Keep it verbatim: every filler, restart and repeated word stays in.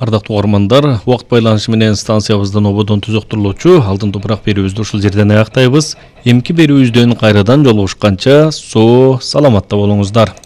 Ардактуу угармандар, убакыт байланышы менен станциябыздан ободон түзөктүрүлүүчү алдын топурак берүүбүздү ушул жерден аяктайбыз. Эмки берүүбүздөн кайрадан жолугушканча соо саламатта болуңуздар.